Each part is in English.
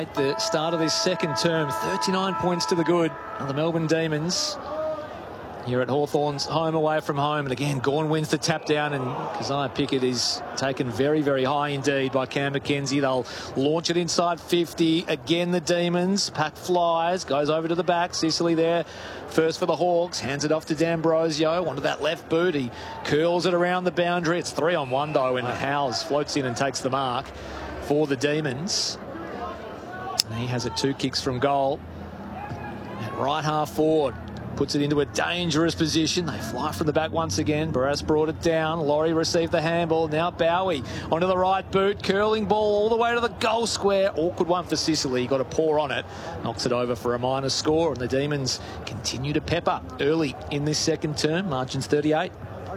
At the start of this second term, 39 points to the good of the Melbourne Demons here at Hawthorn's home away from home. And again, Gawn wins the tap down, and Keziah Pickett is taken very, very high indeed by Cam Mackenzie. They'll launch it inside 50. Again, the Demons. Pack flies, goes over to the back. Sicily there first for the Hawks. Hands it off to D'Ambrosio onto that left boot. He curls it around the boundary. It's 3-on-1 though, and Howes floats in and takes the mark for the Demons. And he has it 2 kicks from goal. At right half forward. Puts it into a dangerous position. They fly from the back once again. Barras brought it down. Laurie received the handball. Now Bowie onto the right boot. Curling ball all the way to the goal square. Awkward one for Sicily. He got a paw on it. Knocks it over for a minor score. And the Demons continue to pepper early in this second term. Margin's 38.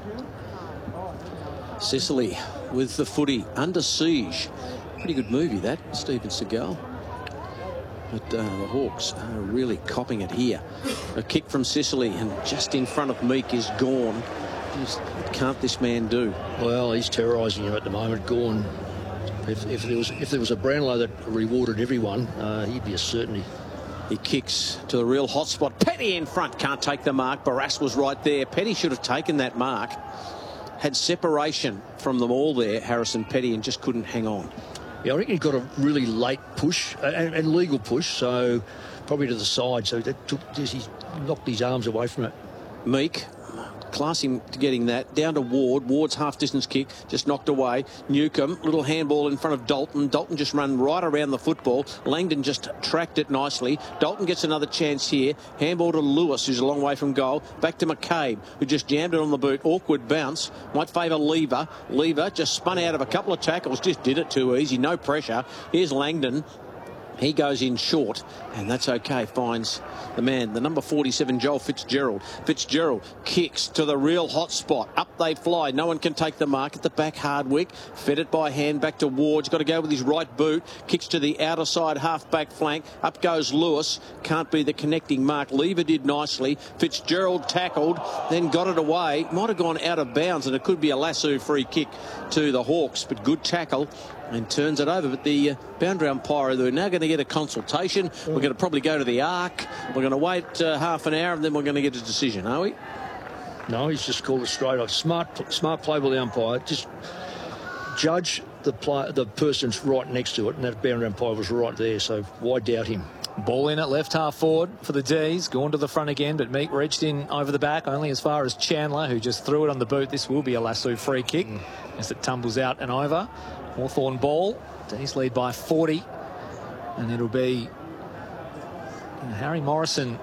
Sicily with the footy under siege. Pretty good movie that, Steven Seagal. But the Hawks are really copping it here. A kick from Sicily, and just in front of Meek is Gawn. Just, what can't this man do? Well, he's terrorising him at the moment. Gawn, if there was a Brownlow that rewarded everyone, he'd be a certainty. He kicks to the real hot spot. Petty in front, can't take the mark. Barras was right there. Petty should have taken that mark. Had separation from them all there, Harrison Petty, and just couldn't hang on. Yeah, I reckon he got a really late push, and legal push, so probably to the side. So that he knocked his arms away from it. Meek, class him to getting that. Down to Ward. Ward's half-distance kick, just knocked away. Newcomb, little handball in front of Dalton. Dalton just run right around the football. Langdon just tracked it nicely. Dalton gets another chance here. Handball to Lewis, who's a long way from goal. Back to McCabe, who just jammed it on the boot. Awkward bounce. Might favour Lever. Lever just spun out of a couple of tackles. Just did it too easy. No pressure. Here's Langdon. He goes in short, and that's okay. Finds the man, the number 47, Joel Fitzgerald. Fitzgerald kicks to the real hot spot. Up they fly. No one can take the mark at the back. Hardwick fed it by hand back to Ward. He's got to go with his right boot. Kicks to the outer side half-back flank. Up goes Lewis. Can't be the connecting mark. Lever did nicely. Fitzgerald tackled, then got it away. Might have gone out of bounds, and it could be a lasso free kick to the Hawks, but good tackle. And turns it over, but the boundary umpire, they're now going to get a consultation. We're going to probably go to the arc. We're going to wait half an hour, and then we're going to get a decision, are we? No, he's just called it straight off. Smart play by the umpire. Just judge the person's right next to it, and that boundary umpire was right there, so why doubt him? Ball in at left half forward for the D's. Gone to the front again, but Meek reached in over the back, only as far as Chandler, who just threw it on the boot. This will be a lasso free kick as it tumbles out and over. Hawthorn ball. D's lead by 40. And it'll be Harry Morrison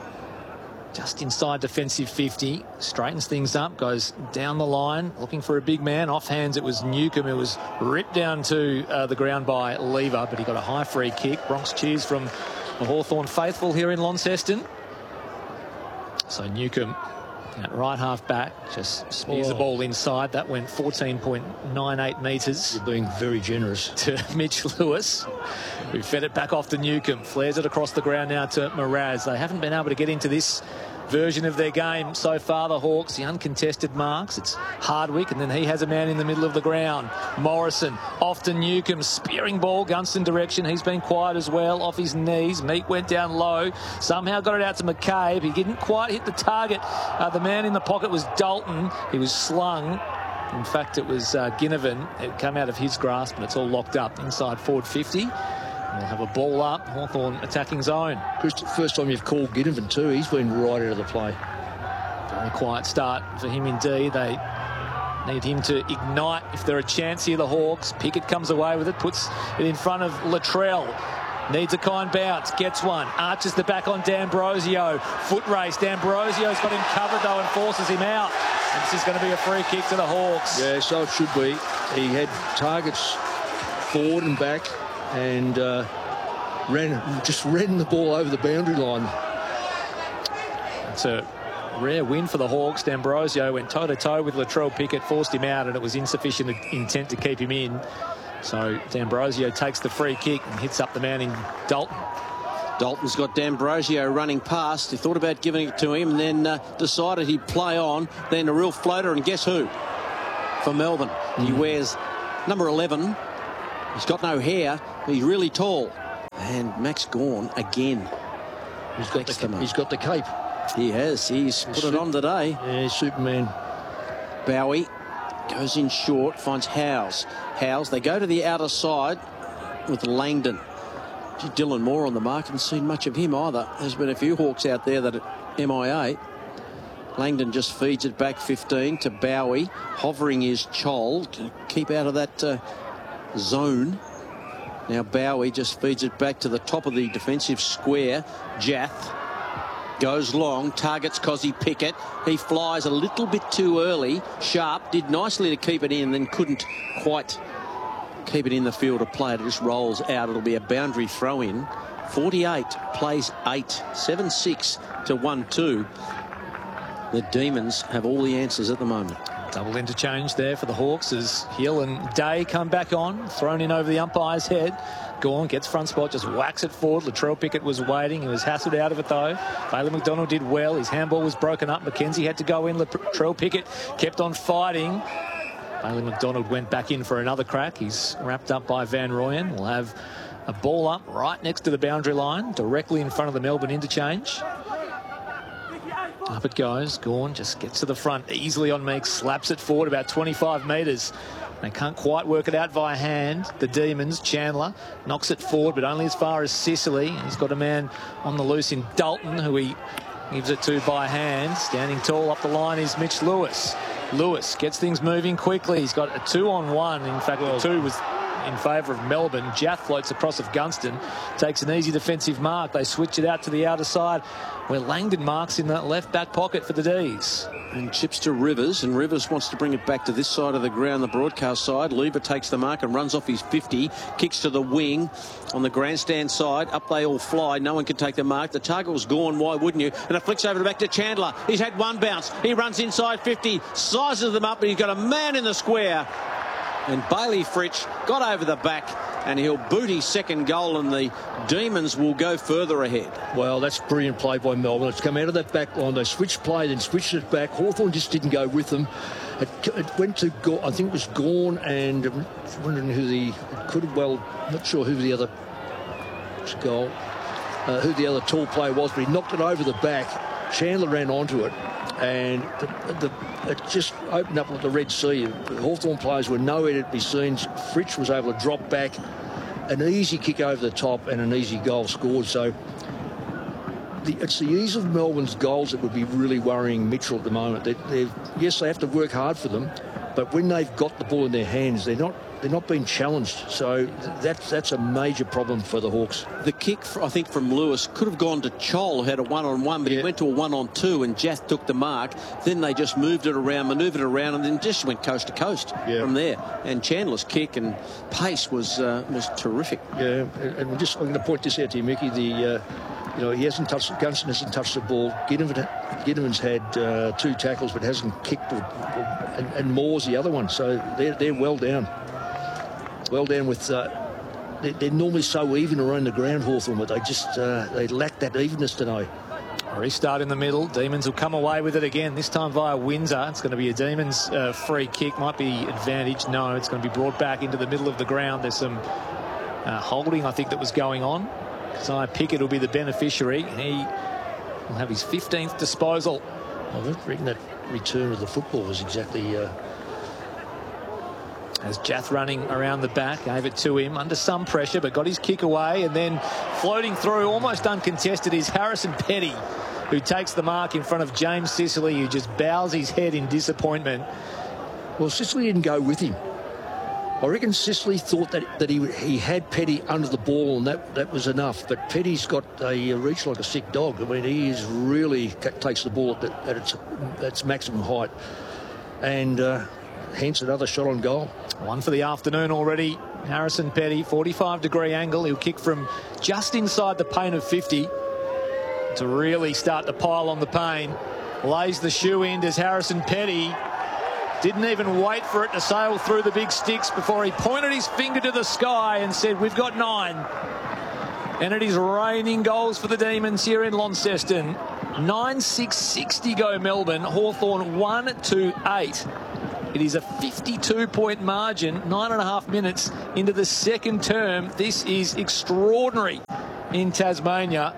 just inside defensive 50. Straightens things up, goes down the line, looking for a big man. Offhands, it was Newcomb who was ripped down to the ground by Lever, but he got a high free kick. Bronx cheers from the Hawthorn faithful here in Launceston. So Newcomb at right half back just spears the ball inside. That went 14.98 metres. You're being very generous. To Mitch Lewis, who fed it back off to Newcomb. Flares it across the ground now to Mraz. They haven't been able to get into this version of their game so far, the Hawks. The uncontested marks. It's Hardwick, and then he has a man in the middle of the ground. Morrison off to Newcomb. Spearing ball, Gunston direction. He's been quiet as well, off his knees. Meek went down low. Somehow got it out to McCabe. He didn't quite hit the target. The man in the pocket was Dalton. He was slung. In fact, it was Ginnivan. It came out of his grasp, and it's all locked up inside forward 50. We'll have a ball up. Hawthorn attacking zone. First time you've called Ginnivan too. He's been right out of the play. Very quiet start for him indeed. They need him to ignite if they're a chance here, the Hawks. Pickett comes away with it, puts it in front of Latrell. Needs a kind bounce, gets one, arches the back on D'Ambrosio. Foot race, D'Ambrosio's got him covered though and forces him out. And this is going to be a free kick to the Hawks. Yeah, so it should be. He had targets forward and back, and ran the ball over the boundary line. It's a rare win for the Hawks. D'Ambrosio went toe-to-toe with Latrell Pickett, forced him out, and it was insufficient intent to keep him in. So D'Ambrosio takes the free kick and hits up the man in Dalton. Dalton's got D'Ambrosio running past. He thought about giving it to him, and then decided he'd play on. Then a real floater, and guess who? For Melbourne. He wears number 11. He's got no hair. He's really tall. And Max Gawn again. He's got the cape. He has. He's put it on today. Yeah, Superman. Bowie goes in short, finds Howes. They go to the outer side with Langdon. Gee, Dylan Moore on the mark. Haven't seen much of him either. There's been a few Hawks out there that are MIA. Langdon just feeds it back 15 to Bowie. Hovering is Chol to keep out of that zone. Now Bowie just feeds it back to the top of the defensive square. Jath goes long, targets Cozzy Pickett. He flies a little bit too early. Sharp did nicely to keep it in, then couldn't quite keep it in the field of play. It just rolls out. It'll be a boundary throw in. 48 plays 8, 7-6 to 1-2. The Demons have all the answers at the moment. Double interchange there for the Hawks as Hill and Day come back on. Thrown in over the umpire's head. Gawn gets front spot, just whacks it forward. Latrell Pickett was waiting. He was hassled out of it though. Bailey McDonald did well. His handball was broken up. McKenzie had to go in. Latrell Pickett kept on fighting. Bailey McDonald went back in for another crack. He's wrapped up by Van Rooyen. We'll have a ball up right next to the boundary line, directly in front of the Melbourne interchange. Up it goes. Gawn just gets to the front easily on Meeks, slaps it forward about 25 metres. They can't quite work it out via hand. The Demons, Chandler, knocks it forward, but only as far as Sicily. He's got a man on the loose in Dalton, who he gives it to by hand. Standing tall up the line is Mitch Lewis. Lewis gets things moving quickly. He's got a 2-on-1. In fact, the 2 was in favour of Melbourne. Jaff floats across of Gunston, takes an easy defensive mark. They switch it out to the outer side, where Langdon marks in the left back pocket for the D's. And chips to Rivers, and Rivers wants to bring it back to this side of the ground, the broadcast side. Lever takes the mark and runs off his 50, kicks to the wing on the grandstand side. Up they all fly. No one can take the mark. The target was Gawn. Why wouldn't you? And it flicks over the back to Chandler. He's had one bounce. He runs inside 50, sizes them up, and he's got a man in the square. And Bailey Fritsch got over the back, and he'll boot his second goal, and the Demons will go further ahead. Well, that's brilliant play by Melbourne. It's come out of that back line. They switched play, then switched it back. Hawthorn just didn't go with them. It went to, I think it was Gawn, and I'm wondering who the, not sure who the other goal, who the other tall player was, but he knocked it over the back. Chandler ran onto it, and it just opened up like the Red Sea. The Hawthorn players were nowhere to be seen. Fritsch was able to drop back, an easy kick over the top, and an easy goal scored. So it's the ease of Melbourne's goals that would be really worrying Mitchell at the moment. Yes, they have to work hard for them, but when they've got the ball in their hands, they're not being challenged. So that's a major problem for the Hawks. The kick, I think, from Lewis could have gone to Chol, who had a 1-on-1, but he went to a 1-on-2, and Jath took the mark. Then they just moved it around, manoeuvred around, and then just went coast to coast from there. And Chandler's kick and pace was terrific. Yeah, and I'm going to point this out to you, Mickey. He hasn't touched, Gunston hasn't touched the ball. Ginnivan's had 2 tackles, but hasn't kicked, and Moore's the other one. So they're well down. Well down with, they're normally so even around the ground, Hawthorn, but they lack that evenness today. Restart in the middle. Demons will come away with it again, this time via Windsor. It's going to be a Demons free kick. Might be advantage. No, it's going to be brought back into the middle of the ground. There's some holding, I think, that was going on. Keziah Pickett will be the beneficiary. He will have his 15th disposal. I reckon that return of the football was exactly... As Jath running around the back, gave it to him under some pressure, but got his kick away, and then floating through, almost uncontested, is Harrison Petty, who takes the mark in front of James Sicily, who just bows his head in disappointment. Well, Sicily didn't go with him. I reckon Sicily thought that he had Petty under the ball, and that was enough. But Petty's got a reach like a sick dog. I mean, he is really takes the ball at its maximum height, and hence another shot on goal. One for the afternoon already. Harrison Petty, 45-degree angle. He'll kick from just inside the paint of 50 to really start to pile on the pain. Lays the shoe in as Harrison Petty didn't even wait for it to sail through the big sticks before he pointed his finger to the sky and said, "We've got 9." And it is raining goals for the Demons here in Launceston. 9-6-60 go Melbourne. Hawthorn 1-8. It is a 52-point margin, 9.5 minutes into the second term. This is extraordinary in Tasmania.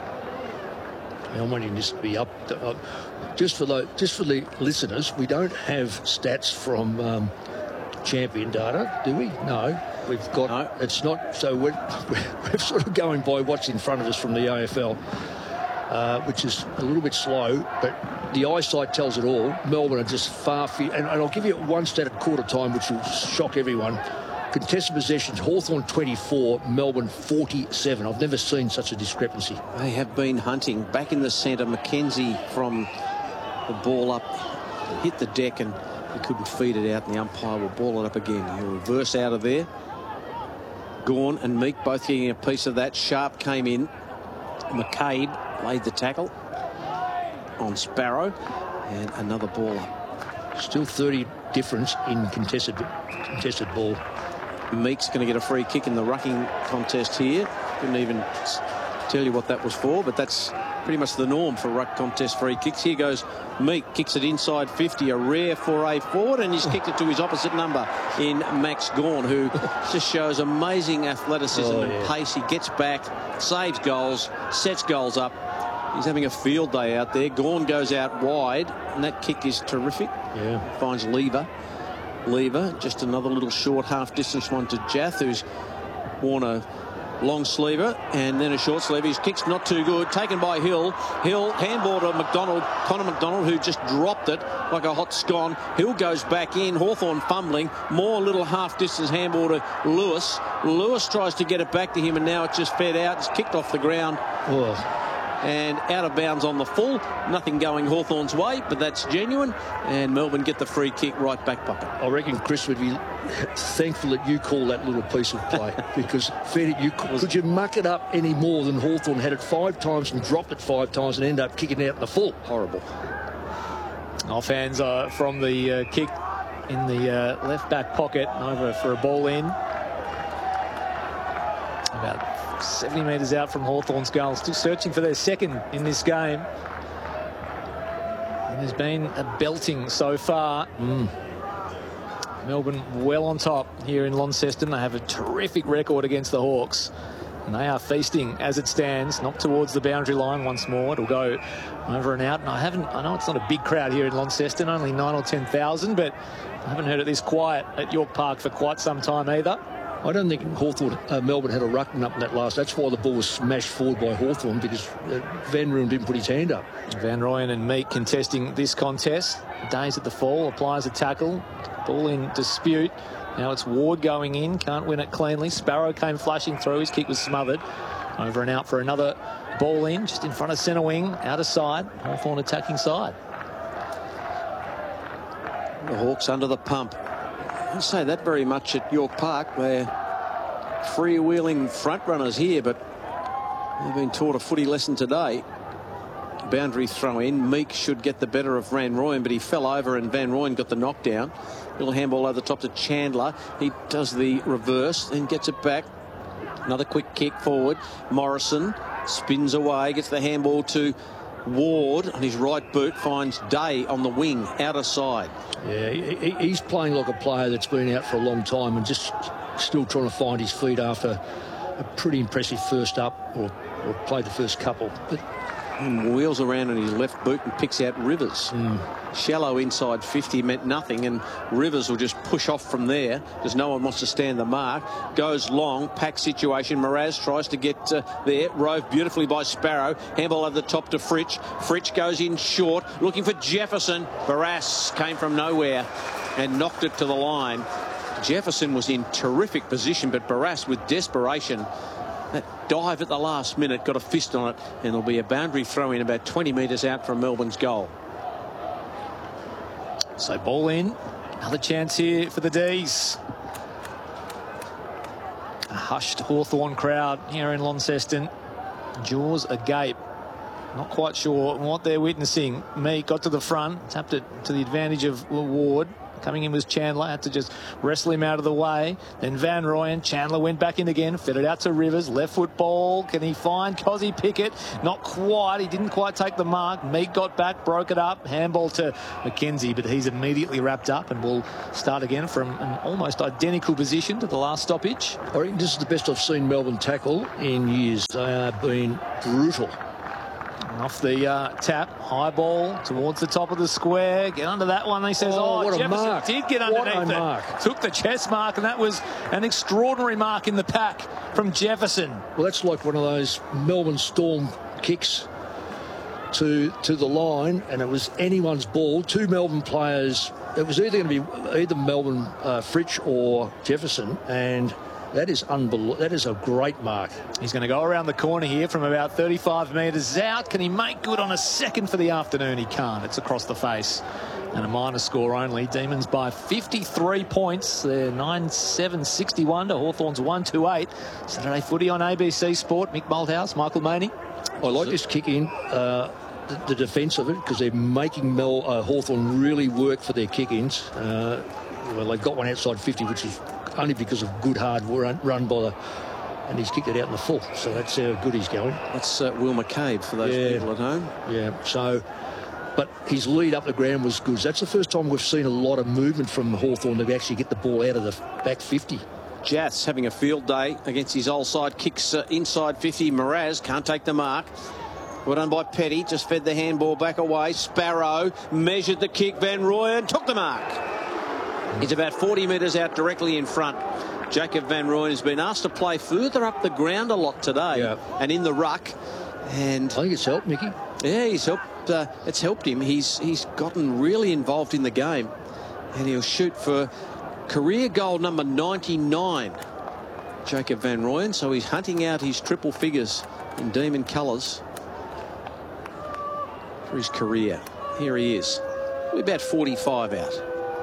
I'm wanting this to be up. Just for the listeners, we don't have stats from champion data, do we? No, we've got. No. It's not. So we're sort of going by what's in front of us from the AFL, which is a little bit slow, but the eyesight tells it all. Melbourne are just far. And I'll give you one stat at quarter time, which will shock everyone. Contested possessions, Hawthorn 24, Melbourne 47. I've never seen such a discrepancy. They have been hunting. Back in the centre, McKenzie from the ball up, hit the deck and he couldn't feed it out, and the umpire will ball it up again. He'll reverse out of there. Gawn and Meek both getting a piece of that. Sharp came in. McCabe laid the tackle on Sparrow, and another ball up. Still 30 difference in contested ball. Meek's going to get a free kick in the rucking contest here. Couldn't even tell you what that was for, but that's pretty much the norm for ruck contest free kicks. Here goes Meek, kicks it inside 50, a rare for a forward, and he's kicked it to his opposite number in Max Gawn, who just shows amazing athleticism and pace. He gets back, saves goals, sets goals up. He's having a field day out there. Gawn goes out wide, and that kick is terrific. Yeah. Finds Lever, just another little short half-distance one to Jath, who's worn a long sleever and then a short sleever. His kick's not too good. Taken by Hill. Hill, handball to McDonald. Connor McDonald, who just dropped it like a hot scone. Hill goes back in. Hawthorn fumbling. More little half-distance handball to Lewis. Lewis tries to get it back to him, and now it's just fed out. It's kicked off the ground. Oh. And out of bounds on the full. Nothing going Hawthorn's way, but that's genuine. And Melbourne get the free kick right back pocket. I reckon Chris would be thankful that you call that little piece of play, because could you muck it up any more than Hawthorn had it 5 times and dropped it 5 times and end up kicking it out in the full? Horrible. Offhands from the kick in the left back pocket over for a ball in. About 70 metres out from Hawthorn's goal. Still searching for their second in this game. And there's been a belting so far. Melbourne well on top here in Launceston. They have a terrific record against the Hawks, and they are feasting as it stands. Knocked towards the boundary line once more. It'll go over and out. And I know it's not a big crowd here in Launceston, only 9,000 or 10,000, but I haven't heard it this quiet at York Park for quite some time either. I don't think Melbourne had a ruckman up in that last. That's why the ball was smashed forward by Hawthorn, because Van Rooyen didn't put his hand up. Van Rooyen and Meek contesting this contest. Days at the fall, applies a tackle. Ball in dispute. Now it's Ward going in, can't win it cleanly. Sparrow came flashing through, his kick was smothered. Over and out for another ball in, just in front of centre wing, out of side. Hawthorn attacking side. The Hawks under the pump. I don't say that very much at York Park. They're freewheeling front runners here, but they've been taught a footy lesson today. Boundary throw in. Meek should get the better of Van Rooyen, but he fell over and Van Rooyen got the knockdown. Little handball over the top to Chandler. He does the reverse, then gets it back. Another quick kick forward. Morrison spins away, gets the handball to Ward on his right boot, finds Day on the wing, outer side. Yeah, he's playing like a player that's been out for a long time and just still trying to find his feet after a pretty impressive first up, or played the first couple. But wheels around on his left boot and picks out Rivers. Shallow inside 50 meant nothing, and Rivers will just push off from there because no one wants to stand the mark. Goes long, pack situation. Mraz tries to get there. Rove beautifully by Sparrow. Handball over the top to Fritsch. Fritsch goes in short, looking for Jefferson. Barrass came from nowhere and knocked it to the line. Jefferson was in terrific position, but Barrass with desperation. That dive at the last minute got a fist on it, and there'll be a boundary throw in about 20 metres out from Melbourne's goal. So ball in. Another chance here for the D's. A hushed Hawthorn crowd here in Launceston. Jaws agape. Not quite sure what they're witnessing. Meek got to the front, tapped it to the advantage of Ward. Coming in was Chandler, had to just wrestle him out of the way. Then Van Rooyen, Chandler went back in again, fed it out to Rivers, left foot ball. Can he find Cozzy Pickett? Not quite, he didn't quite take the mark. Meek got back, broke it up, handball to McKenzie, but he's immediately wrapped up and will start again from an almost identical position to the last stoppage. I reckon this is the best I've seen Melbourne tackle in years. They have been brutal. Off the tap, high ball towards the top of the square. Get under that one. He says, what Jefferson a mark. did get underneath it. Mark. Took the chest mark, and that was an extraordinary mark in the pack from Jefferson. Well, that's like one of those Melbourne Storm kicks to the line, and it was anyone's ball. Two Melbourne players. It was either going to be either Melbourne Fritsch or Jefferson, and that is unbelievable. That is a great mark. He's going to go around the corner here from about 35 metres out. Can he make good on a second for the afternoon? He can't. It's across the face. And a minor score only. Demons by 53 points. They're 9-7-61 to Hawthorn's 1-2-8. Saturday footy on ABC Sport. Mick Malthouse, Michael Maney. I like this kick in. The defence of it, because they're making Hawthorn really work for their kick-ins. Well, they got one outside 50, which is only because of good hard run by the, and he's kicked it out in the full. So that's how good he's going. That's Will McCabe for those people at home. Yeah. So, but his lead up the ground was good. That's the first time we've seen a lot of movement from Hawthorn to actually get the ball out of the back 50. Jath's having a field day against his old side. Kicks inside 50. Mraz can't take the mark. Well done by Petty. Just fed the handball back away. Sparrow measured the kick. Van Rooyen took the mark. He's about 40 metres out directly in front. Jacob Van Rooyen has been asked to play further up the ground a lot today and in the ruck. And I think it's helped, Mickey. Yeah, he's helped. It's helped him. He's gotten really involved in the game, and he'll shoot for career goal number 99. Jacob Van Rooyen. So he's hunting out his triple figures in Demon colours for his career. Here he is. We're about 45 out.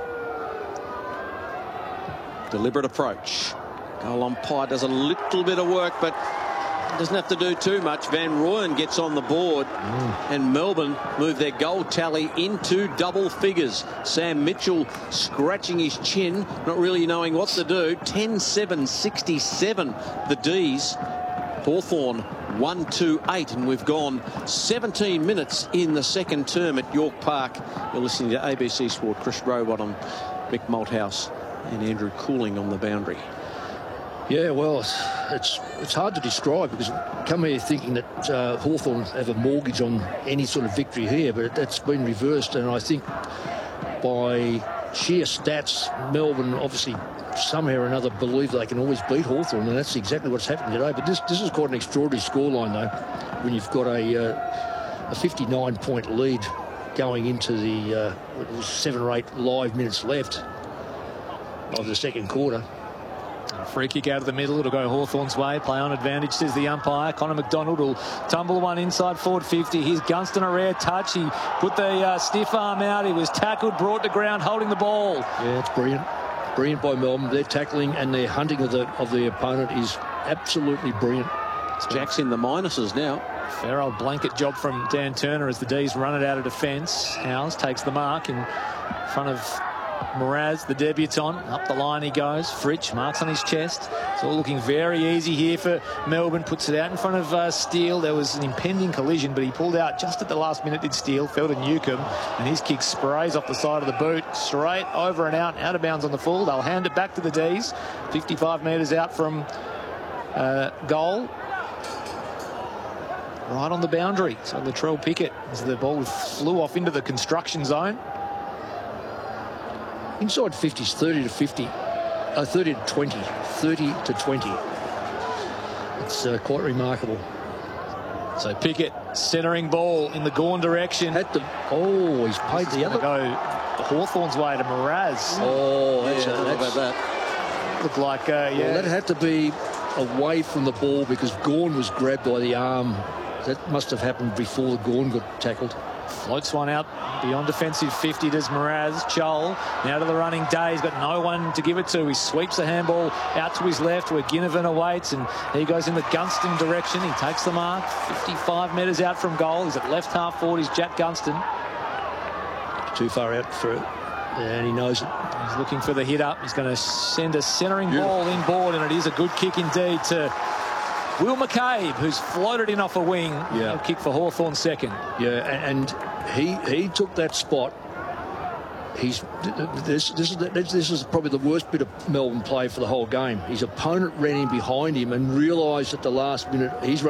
Deliberate approach. Goal umpire does a little bit of work, but doesn't have to do too much. Van Rooyen gets on the board, and Melbourne move their goal tally into double figures. Sam Mitchell scratching his chin, not really knowing what to do. 10-7-67 the D's. Hawthorn 1-2-8, and we've gone 17 minutes in the second term at York Park. You're listening to ABC Sport. Chris Robot on Mick Malthouse and Andrew Cooling on the boundary. Yeah, well, it's hard to describe, because come here thinking that Hawthorn have a mortgage on any sort of victory here, but that's been reversed, and I think by sheer stats, Melbourne obviously somehow or another believe they can always beat Hawthorn, and that's exactly what's happening today. But this is quite an extraordinary scoreline, though, when you've got a 59-point lead going into the 7 or 8 live minutes left of the second quarter. Free kick out of the middle. It'll go Hawthorn's way. Play on advantage, says the umpire. Connor McDonald will tumble one inside forward 50. Here's Gunston, a rare touch. He put the stiff arm out. He was tackled, brought to ground, holding the ball. Yeah, it's brilliant. Brilliant by Melbourne. Their tackling and their hunting of the opponent is absolutely brilliant. Jack's in the minuses now. Fair old blanket job from Dan Turner as the D's run it out of defence. Howes takes the mark in front of Mraz, the debutant. Up the line he goes. Fritsch marks on his chest. It's all looking very easy here for Melbourne. Puts it out in front of Steele. There was an impending collision, but he pulled out just at the last minute, did Steele. Fell to Newcomb, and his kick sprays off the side of the boot. Straight over and out of bounds on the full. They'll hand it back to the D's. 55 metres out from goal. Right on the boundary. So Latrell Pickett, as the ball flew off into the construction zone. Inside 50s, 30 to 50, 30 to 20, 30 to 20. It's quite remarkable. So Pickett centering ball in the Gawn direction. He's paid the other. Go Hawthorn's way to Mraz. That's about that. Looked like Well, that had to be away from the ball, because Gawn was grabbed by the arm. That must have happened before Gawn got tackled. Floats one out beyond defensive 50. Does Mraz. Chol now to the running day. He's got no one to give it to. He sweeps the handball out to his left where Ginnivan awaits, and he goes in the Gunston direction. He takes the mark. 55 metres out from goal. He's at left half forward. He's Jack Gunston. Too far out for And he knows it. He's looking for the hit up. He's going to send a centering ball inboard, and it is a good kick indeed to Will McCabe, who's floated in off a wing. Yeah. He'll kick for Hawthorn second. Yeah, and he took that spot. This is probably the worst bit of Melbourne play for the whole game. His opponent ran in behind him and realised at the last minute he's